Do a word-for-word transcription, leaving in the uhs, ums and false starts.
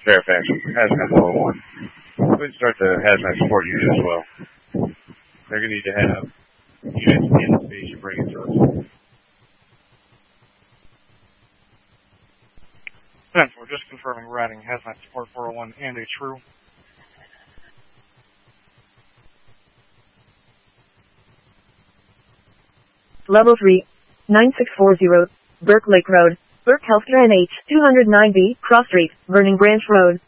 Fairfax, Hazmat four oh one. Go ahead and start the Hazmat support unit as well. They're going to need to have units in the space you're bringing to us. ten four, just confirming we're adding Hazmat support four oh one and a true. Level three, nine six four zero, Burke Lake Road, Burke Healthcare N H, two oh nine B, Cross Street, Burning Branch Road.